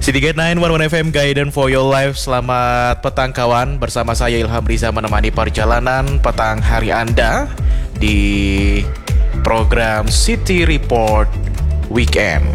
City 911 FM Guidance for Your Life. Selamat petang kawan. Bersama saya Ilham Riza menemani perjalanan petang hari Anda di program City Report Weekend.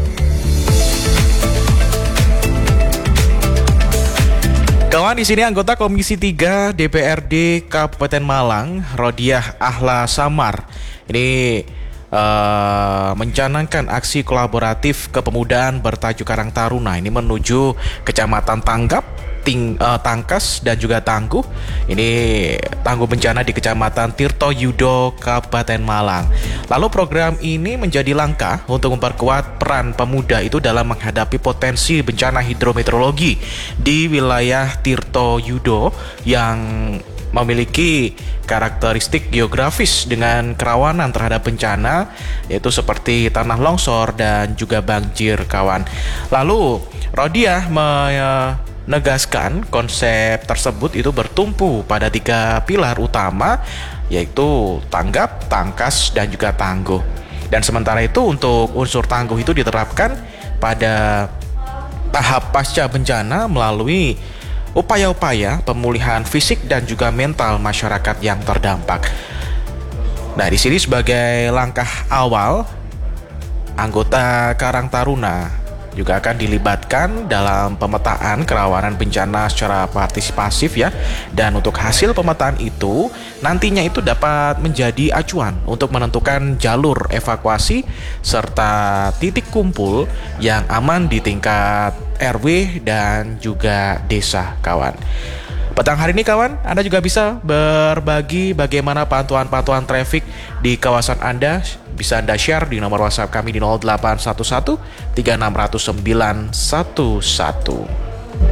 Kawan, di sini anggota Komisi 3 DPRD Kabupaten Malang, Rodiah Ahla Samar, ini mencanangkan aksi kolaboratif kepemudaan bertajuk Karang Taruna ini menuju Kecamatan Tanggap, Tangkas dan juga Tangguh. Ini tangguh bencana di Kecamatan Tirto Yudo, Kabupaten Malang. Lalu program ini menjadi langkah untuk memperkuat peran pemuda itu dalam menghadapi potensi bencana hidrometeorologi di wilayah Tirto Yudo yang memiliki karakteristik geografis dengan kerawanan terhadap bencana, yaitu seperti tanah longsor dan juga banjir kawan. Lalu Rodiah menegaskan konsep tersebut itu bertumpu pada 3 pilar utama, yaitu tanggap, tangkas, dan juga tangguh. Dan sementara itu untuk unsur tangguh itu diterapkan pada tahap pasca bencana melalui upaya-upaya pemulihan fisik dan juga mental masyarakat yang terdampak. Nah, di sini sebagai langkah awal, anggota Karang Taruna juga akan dilibatkan dalam pemetaan kerawanan bencana secara partisipasif ya. Dan untuk hasil pemetaan itu nantinya itu dapat menjadi acuan untuk menentukan jalur evakuasi serta titik kumpul yang aman di tingkat RW dan juga desa kawan. Petang hari ini kawan, Anda juga bisa berbagi bagaimana pantauan traffic di kawasan Anda. Bisa Anda share di nomor WhatsApp kami di 0811 360911.